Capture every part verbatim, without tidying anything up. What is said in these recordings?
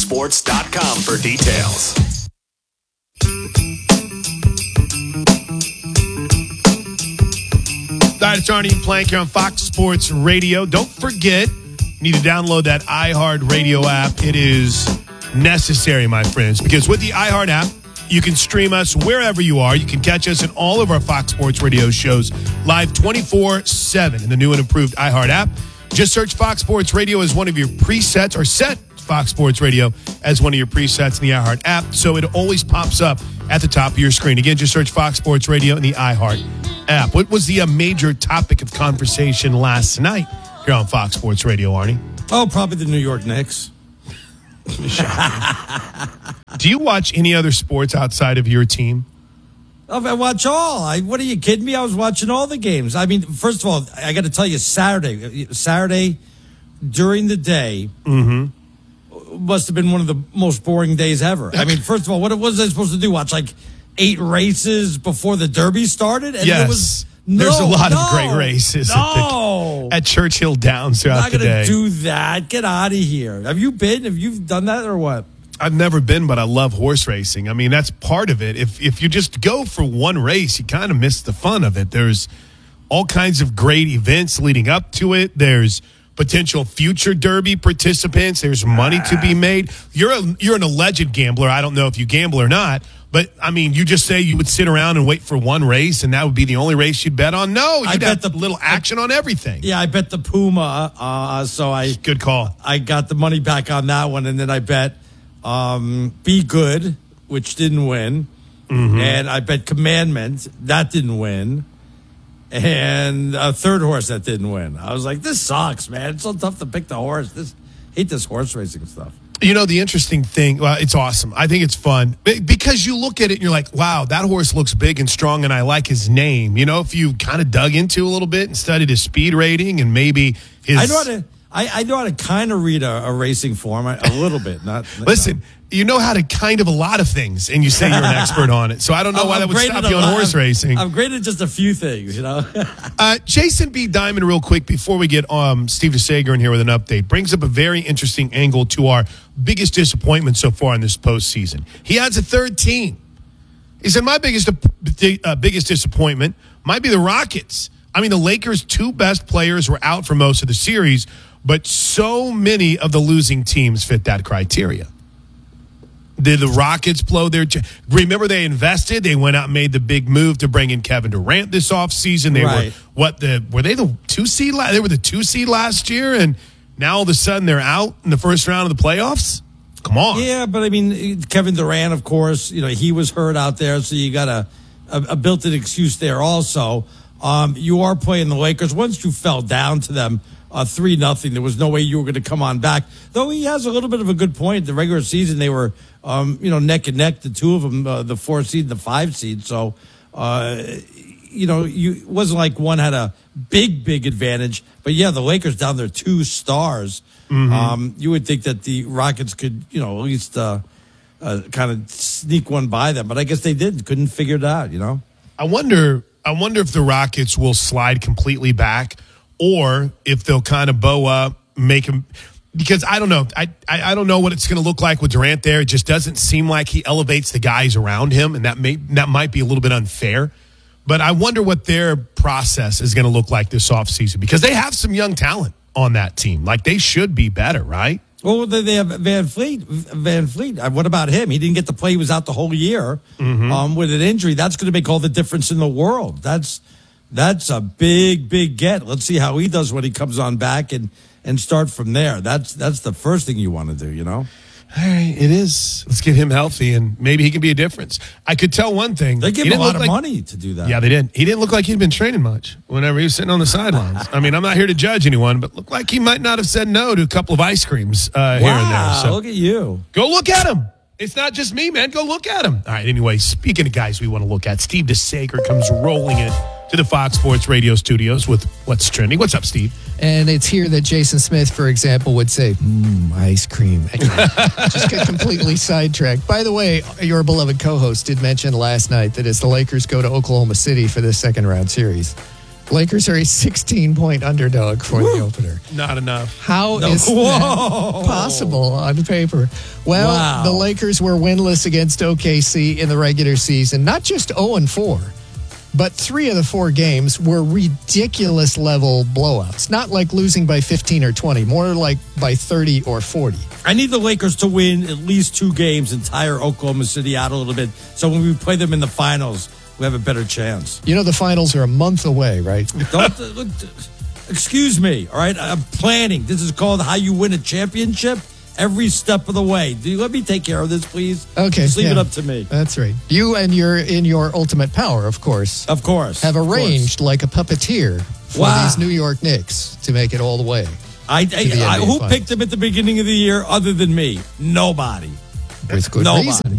sports dot com for details. All right, it's Arnie and Plank here on Fox Sports Radio. Don't forget, you need to download that iHeartRadio app. It is necessary, my friends, because with the iHeart app, you can stream us wherever you are. You can catch us in all of our Fox Sports Radio shows live twenty-four seven in the new and improved iHeart app. Just search Fox Sports Radio as one of your presets, or set Fox Sports Radio as one of your presets in the iHeart app, so it always pops up at the top of your screen. Again, just search Fox Sports Radio in the iHeart app. What was the uh, major topic of conversation last night here on Fox Sports Radio, Arnie? Oh, probably the New York Knicks. Do you watch any other sports outside of your team? Oh, I watch all. I, what are you kidding me? I was watching all the games. I mean, first of all, I got to tell you, Saturday, Saturday during the day Mm-hmm. must have been one of the most boring days ever. I mean, first of all, what was I supposed to do? Watch like eight races before the Derby started? And Yes. there was no, There's a lot no, of great races no. at, the, at Churchill Downs throughout I'm not the going day. to do that. Get out of here. Have you been? Have you done that or what? I've never been, but I love horse racing. I mean, that's part of it. If if you just go for one race, you kind of miss the fun of it. There's all kinds of great events leading up to it. There's potential future Derby participants. There's money to be made. You're a, you're an alleged gambler. I don't know if you gamble or not, but I mean, you just say you would sit around and wait for one race, and that would be the only race you'd bet on. No, you'd I have bet the little action on everything. Yeah, I bet the Puma. Uh, so I Good call. I got the money back on that one, and then I bet um, Be Good, which didn't win, Mm-hmm. and I bet Commandment, that didn't win, and a third horse that didn't win. I was like, this sucks, man. It's so tough to pick the horse. This hate this horse racing stuff. You know, the interesting thing, well, it's awesome. I think it's fun because you look at it and you're like, wow, that horse looks big and strong and I like his name. You know, if you kind of dug into a little bit and studied his speed rating and maybe his... I know how to, I, I know how to kind of read a, a racing form, a little bit. Not Listen, you know how to kind of a lot of things and you say you're an expert on it. So I don't know I'm- why I'm that would great stop at you a on lot. horse I'm- racing. I'm great at just a few things, you know. Uh, Jason B. Diamond, real quick, before we get um, Steve DeSager in here with an update, brings up a very interesting angle to our biggest disappointment so far in this postseason. He adds a third team. He said, my biggest uh, biggest disappointment might be the Rockets. I mean, the Lakers' two best players were out for most of the series, but so many of the losing teams fit that criteria. Did the Rockets blow their... Remember, they invested. They went out and made the big move to bring in Kevin Durant this offseason. They Right. were what the were they the two seed? La- they were the two seed last year, and now all of a sudden they're out in the first round of the playoffs. Come on, Yeah, but I mean, Kevin Durant, of course, you know, he was hurt out there, so you got a, a, a built-in excuse there also. Um, you are playing the Lakers. Once you fell down to them uh, three nothing, there was no way you were going to come on back. Though he has a little bit of a good point. The regular season, they were, um, you know, neck and neck, the two of them, uh, the four seed and the five seed. So, uh, you know, you it wasn't like one had a big, big advantage. But, yeah, the Lakers down there two stars. Mm-hmm. Um, you would think that the Rockets could, you know, at least uh, uh, kind of sneak one by them. But I guess they didn't. Couldn't figure it out, you know. I wonder. I wonder if the Rockets will slide completely back, or if they'll kind of bow up, make him. Because I don't know. I, I, I don't know what it's going to look like with Durant there. It just doesn't seem like he elevates the guys around him, and that may that might be a little bit unfair. But I wonder what their process is going to look like this offseason, because they have some young talent on that team. Like, they should be better, right? Well, they they have Van Fleet. Van Fleet. uh, What about him? He didn't get to play. He was out the whole year um, with an injury. That's going to make all the difference in the world. That's that's a big, big get. Let's see how he does when he comes on back and, and start from there. That's that's the first thing you want to do, you know? All right, it is. Let's get him healthy, and maybe he can be a difference. I could tell one thing. They give He him a didn't lot look of like- money to do that. Yeah, they did. He didn't look like he'd been training much whenever he was sitting on the sidelines. I mean, I'm not here to judge anyone, but looked like he might not have said no to a couple of ice creams uh, here and there. Wow, So look at you. go look at him. It's not just me, man. Go look at him. All right, anyway, speaking of guys we want to look at, Steve DeSager comes rolling in to the Fox Sports Radio studios with What's Trending. What's up, Steve? And it's here that Jason Smith, for example, would say, mmm, ice cream. Just get completely sidetracked. By the way, your beloved co-host did mention last night that as the Lakers go to Oklahoma City for this second round series, Lakers are a sixteen-point underdog for Woo. the opener. Not enough. How no. is Whoa. that possible on paper? Well, wow. the Lakers were winless against O K C in the regular season. Not just oh and four, but three of the four games were ridiculous level blowouts. Not like losing by fifteen or twenty, more like by thirty or forty. I need the Lakers to win at least two games and tire Oklahoma City out a little bit. So when we play them in the finals, we have a better chance. You know, the finals are a month away, right? Don't, look, excuse me, all right? I'm planning. This is called how you win a championship every step of the way. Do you let me take care of this, please? Okay. Just leave yeah. it up to me. That's right. You and your in your ultimate power, of course. Of course. Have of arranged course. like a puppeteer for wow. these New York Knicks to make it all the way. I, I, I Who finals. picked them at the beginning of the year other than me? Nobody. With good Nobody. reason.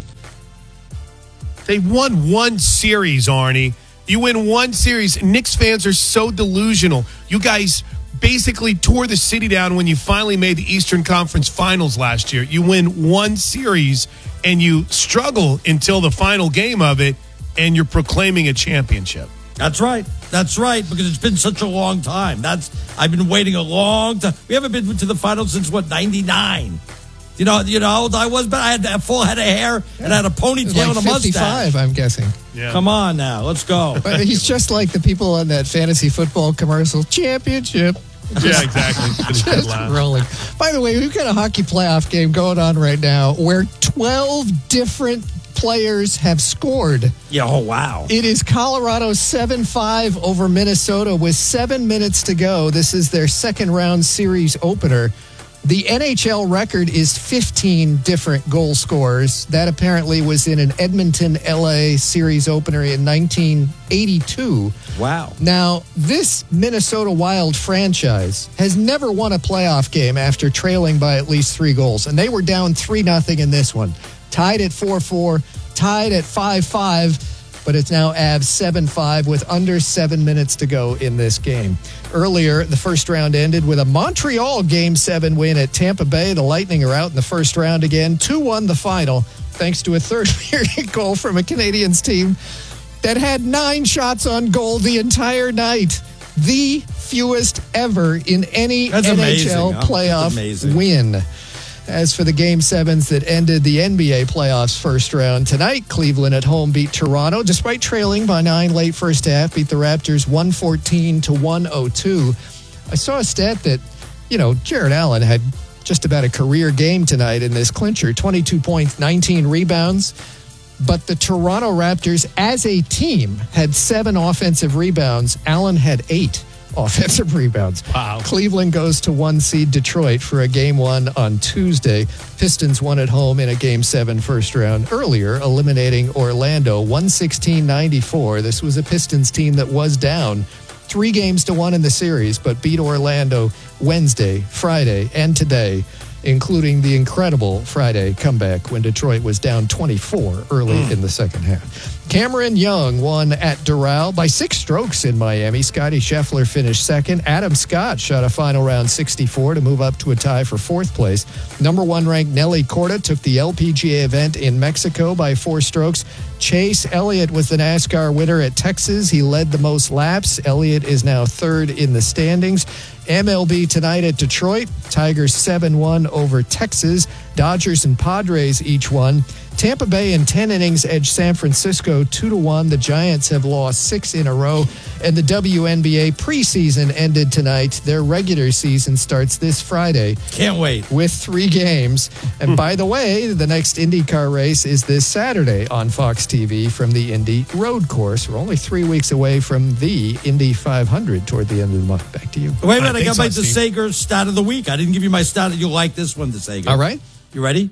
They won one series, Arnie. You win one series. Knicks fans are so delusional. You guys basically tore the city down when you finally made the Eastern Conference Finals last year. You win one series, and you struggle until the final game of it, and you're proclaiming a championship. That's right. That's right, because it's been such a long time. That's I've been waiting a long time. We haven't been to the finals since, what, ninety-nine? You know, you know how old I was, but I had a full head of hair and I had a ponytail like and a mustache. fifty-five, I'm guessing. Yeah. Come on now, let's go. But he's just like the people on that fantasy football commercial. Championship. Yeah, exactly. Just rolling. By the way, we've got a hockey playoff game going on right now where twelve different players have scored. Yeah, oh, wow. It is Colorado seven five over Minnesota with seven minutes to go. This is their second round series opener. The N H L record is fifteen different goal scorers. That apparently was in an Edmonton L A series opener in nineteen eighty-two. Wow. Now, this Minnesota Wild franchise has never won a playoff game after trailing by at least three goals. And they were down three nothing in this one. Tied at four four, tied at five five. But it's now Avs seven five with under seven minutes to go in this game. Earlier, the first round ended with a Montreal Game seven win at Tampa Bay. The Lightning are out in the first round again. two one the final, thanks to a third period goal from a Canadiens team that had nine shots on goal the entire night. The fewest ever in any That's N H L amazing, huh? playoff amazing. win. As for the Game sevens that ended the N B A playoffs first round tonight, Cleveland at home beat Toronto. Despite trailing by nine late first half, beat the Raptors one fourteen to one oh two. I saw a stat that, you know, Jared Allen had just about a career game tonight in this clincher. twenty-two points, nineteen rebounds. But the Toronto Raptors as a team had seven offensive rebounds. Allen had eight offensive rebounds. Wow. Cleveland goes to one seed Detroit for a game one on Tuesday. Pistons won at home in a game seven first round earlier, eliminating Orlando one sixteen ninety-four. This was a Pistons team that was down three games to one in the series, but beat Orlando Wednesday, Friday, and today, including the incredible Friday comeback when Detroit was down twenty-four early mm. in the second half. Cameron Young won at Doral by six strokes in Miami. Scotty Scheffler finished second. Adam Scott shot a final round sixty-four to move up to a tie for fourth place. Number one ranked Nelly Corda took the L P G A event in Mexico by four strokes. Chase Elliott was the NASCAR winner at Texas. He led the most laps. Elliott is now third in the standings. M L B tonight at Detroit. Tigers seven one over Texas. Dodgers and Padres each won. Tampa Bay in ten innings edged San Francisco two to one. The Giants have lost six in a row. And the W N B A preseason ended tonight. Their regular season starts this Friday. Can't wait. With three games. And by the way, the next IndyCar race is this Saturday on Fox T V from the Indy Road Course. We're only three weeks away from the Indy five hundred toward the end of the month. Back to you. Wait a minute, I, I got so, my Steve. DeSager stat of the week. I didn't give you my stat. You'll like this one, DeSager. All right. You ready?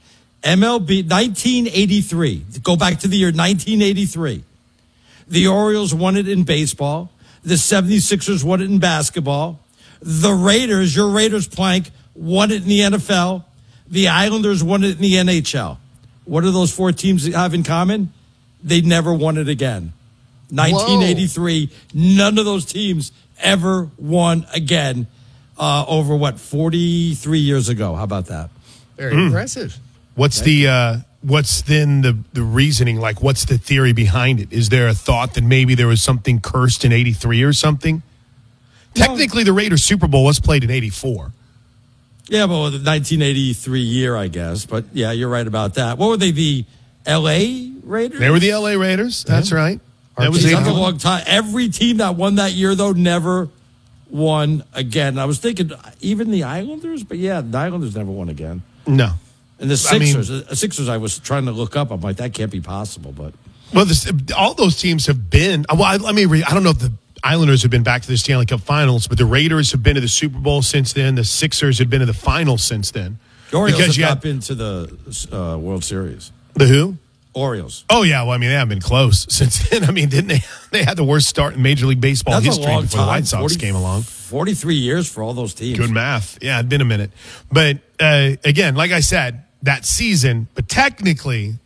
M L B nineteen eighty-three. Go back to the year nineteen eighty-three. The Orioles won it in baseball. The seventy-sixers won it in basketball. The Raiders, your Raiders plank, won it in the N F L. The Islanders won it in the N H L. What do those four teams have in common? They never won it again. nineteen eighty-three, Whoa. None of those teams ever won again uh, over, what, forty-three years ago. How about that? Very mm. impressive. What's the uh, what's then the, the reasoning? Like, what's the theory behind it? Is there a thought that maybe there was something cursed in eighty-three or something? No. Technically, the Raiders Super Bowl was played in eighty-four. Yeah, well, the nineteen eighty-three year, I guess. But, yeah, you're right about that. What were they, the L A Raiders? They were the L A Raiders. That's Yeah. right. That Our was team- It took a eighty-four. long time. Every team that won that year, though, never won again. I was thinking even the Islanders, but, yeah, the Islanders never won again. No. And the I mean- Sixers, the Sixers I was trying to look up. I'm like, that can't be possible, but... Well, this, all those teams have been. Well, I, let me read. I don't know if the Islanders have been back to the Stanley Cup Finals, but the Raiders have been to the Super Bowl since then. The Sixers have been to the finals since then. The Orioles Because have you not had- been to the uh, World Series. The who? Orioles. Oh yeah, well I mean they haven't been close since then. I mean, didn't they? They had the worst start in Major League Baseball That's history a long before time. the White Sox forty came along. forty-three years for all those teams. Good math. Yeah, it'd been a minute. But uh, again, like I said, that season. But technically,